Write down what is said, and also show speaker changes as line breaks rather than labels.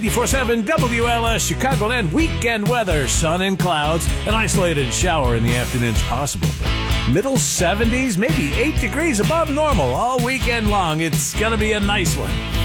94.7 WLS Chicagoland weekend weather. Sun and clouds. An isolated shower in the afternoon's possible. Middle 70s, maybe 8 degrees above normal all weekend long. It's going to be a nice one.